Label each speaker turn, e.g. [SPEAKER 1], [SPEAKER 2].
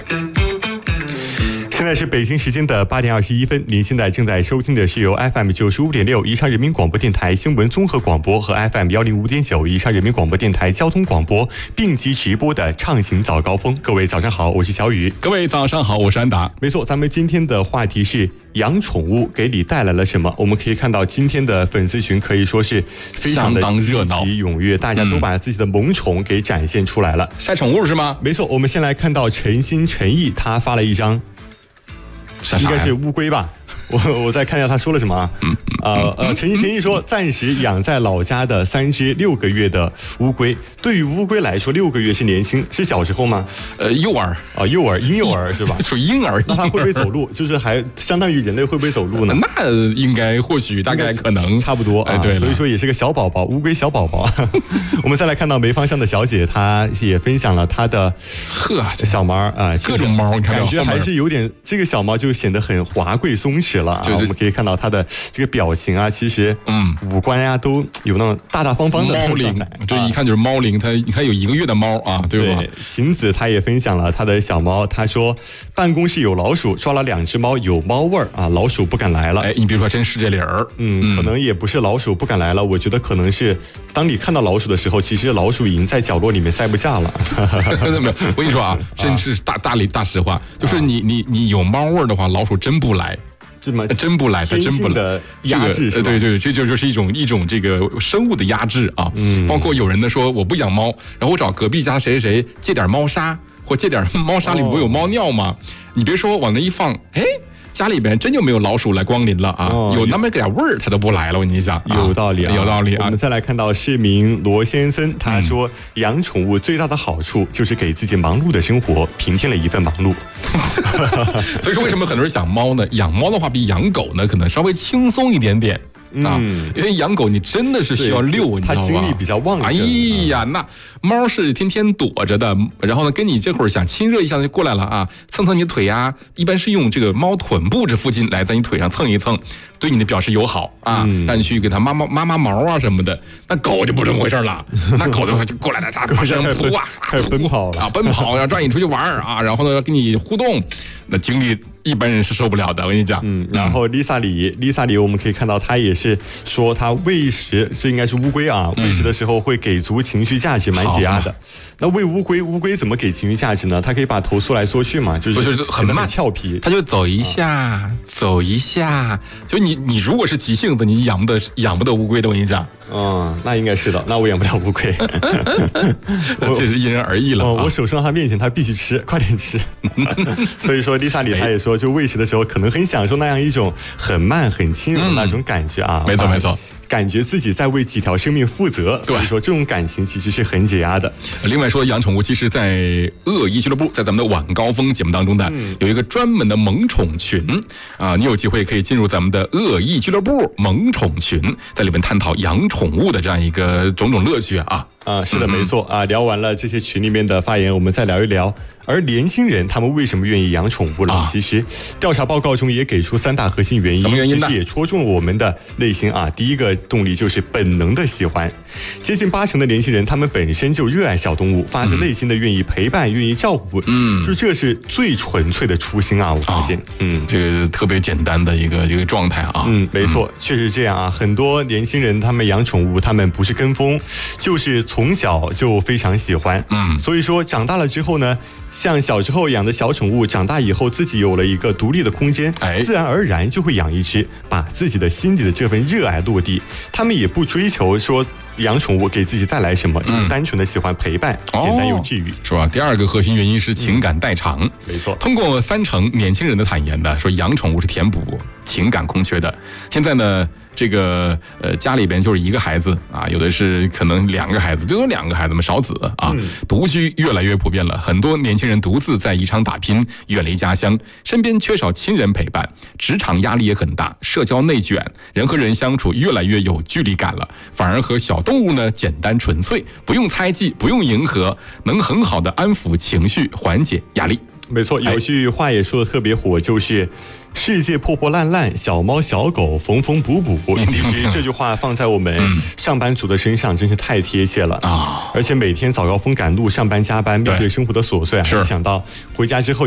[SPEAKER 1] 现在是北京时间的8点21分，您现在正在收听的是由 FM 95.6宜昌人民广播电台新闻综合广播和 FM 105.9宜昌人民广播电台交通广播并机直播的畅行早高峰。各位早上好，我是小雨。
[SPEAKER 2] 各位早上好，我是安达。
[SPEAKER 1] 没错，咱们今天的话题是养宠物给你带来了什么。我们可以看到今天的粉丝群可以说是非常的积极踊跃，大家都把自己的萌宠给展现出来了。
[SPEAKER 2] 晒宠物是吗？
[SPEAKER 1] 没错，我们先来看到陈心陈毅，他发了一张，应该是乌龟吧。我再看一下他说了什么啊？陈毅说，暂时养在老家的3只6个月的乌龟。对于乌龟来说，6个月是年轻，是小时候吗？
[SPEAKER 2] 幼儿
[SPEAKER 1] 啊，婴幼儿是吧？
[SPEAKER 2] 属于婴儿。
[SPEAKER 1] 那它会不会走路？就是还相当于人类会不会走路呢？
[SPEAKER 2] 那应该或许大概可能
[SPEAKER 1] 差不多啊。
[SPEAKER 2] 对，
[SPEAKER 1] 所以说也是个小宝宝，乌龟小宝宝。我们再来看到梅芳香的小姐，她也分享了她的小猫啊，
[SPEAKER 2] 各种猫，你看
[SPEAKER 1] 感觉还是有点这个小猫就显得很华贵松弛了啊。我们可以看到它的这个表情啊，其实五官呀都有那种大大方方的
[SPEAKER 2] 猫龄，这一看就是猫龄。它你看有1个月的猫啊，对吧？
[SPEAKER 1] 晴子她也分享了她的小猫，她说办公室有老鼠，抓了2只猫，有猫味儿啊，老鼠不敢来了。
[SPEAKER 2] 你比如说真是这理儿，
[SPEAKER 1] 可能也不是老鼠不敢来了，我觉得可能是当你看到老鼠的时候，其实老鼠已经在角落里面塞不下了。
[SPEAKER 2] 没有，我跟你说啊，真是大实话，就是你有猫味儿的话，老鼠真不来。真不来，它真不来。
[SPEAKER 1] 压制是吧？
[SPEAKER 2] 对，这就是一种这个生物的压制啊。包括有人呢说我不养猫，然后我找隔壁家谁谁谁借点猫砂，或借点猫砂里不有猫尿吗？你别说往那一放，家里边真就没有老鼠来光临了啊！有那么点味儿，它都不来了。我跟你讲，
[SPEAKER 1] 有道理啊，
[SPEAKER 2] 有道理啊。
[SPEAKER 1] 我们再来看到市民罗先生，他说养宠物最大的好处就是给自己忙碌的生活平添了一份忙碌。
[SPEAKER 2] 所以说，为什么很多人养猫呢？养猫的话比养狗呢可能稍微轻松一点点。因为养狗你真的是需要遛，你知道吧？
[SPEAKER 1] 它精力比较旺盛。
[SPEAKER 2] 哎呀，那猫是天天躲着的，然后呢，跟你这会儿想亲热一下就过来了啊，蹭蹭你的腿呀，一般是用这个猫臀部这附近来在你腿上蹭一蹭，对你的表示友好啊，让你去给它抹毛啊什么的。那狗就不这么回事了，那狗就过来了，马上扑啊，
[SPEAKER 1] 开始奔跑了
[SPEAKER 2] 啊，奔跑要抓你出去玩啊，然后呢跟你互动，那精力一般人是受不了的，我跟你讲。
[SPEAKER 1] 然后丽萨里，我们可以看到她也是说，她喂食是应该是乌龟啊，喂食的时候会给足情绪价值，蛮解压的。那喂乌龟怎么给情绪价值呢？它可以把头缩来缩去嘛，就是
[SPEAKER 2] 很慢
[SPEAKER 1] 俏皮，
[SPEAKER 2] 它就走一下，走一下。就你如果是急性子，你养不得乌龟的，我跟你讲。
[SPEAKER 1] 那应该是的，那我养不了乌龟。
[SPEAKER 2] 这是因人而异了。
[SPEAKER 1] 我手上它面前，它必须吃，快点吃。所以说丽萨里她也说，就喂食的时候可能很享受那样一种很慢很轻柔的那种感觉啊。
[SPEAKER 2] 没错，
[SPEAKER 1] 感觉自己在为几条生命负责，所以说这种感情其实是很解压的。
[SPEAKER 2] 另外说养宠物，其实在恶意俱乐部，在咱们的晚高峰节目当中呢，有一个专门的萌宠群啊，你有机会可以进入咱们的恶意俱乐部萌宠群，在里面探讨养宠物的这样一个种种乐趣啊。
[SPEAKER 1] 是的，没错啊。聊完了这些群里面的发言，我们再聊一聊，而年轻人他们为什么愿意养宠物呢？其实调查报告中也给出3大核心原因，其实也戳中了我们的内心啊。第一个动力就是本能的喜欢，接近80%的年轻人他们本身就热爱小动物，发自内心的愿意陪伴，愿意照顾，就这是最纯粹的初心啊。我发现，
[SPEAKER 2] 这个特别简单的一个状态啊。
[SPEAKER 1] 没错，确实这样啊。很多年轻人他们养宠物，他们不是跟风，就是从小就非常喜欢。所以说长大了之后呢，像小时候养的小宠物，长大以后自己有了一个独立的空间，自然而然就会养一只，把自己的心底的这份热爱落地。他们也不追求说养宠物给自己带来什么，就是单纯的喜欢陪伴，简单又治愈，
[SPEAKER 2] 是吧？第二个核心原因是情感代偿。
[SPEAKER 1] 没错，
[SPEAKER 2] 通过30%年轻人的坦言的说，养宠物是填补情感空缺的。现在呢，这个家里边就是1个孩子啊，有的是可能2个孩子，最多2个孩子嘛，少子啊，独居越来越普遍了。很多年轻人独自在宜昌打拼，远离家乡，身边缺少亲人陪伴，职场压力也很大，社交内卷，人和人相处越来越有距离感了。反而和小动物呢简单纯粹，不用猜忌，不用迎合，能很好的安抚情绪，缓解压力。
[SPEAKER 1] 没错，有句话也说的特别火，就是世界破破烂烂，小猫小狗缝缝补补。其实这句话放在我们上班族的身上真是太贴切了啊！而且每天早高峰赶路上班加班，面对生活的琐碎，还想到回家之后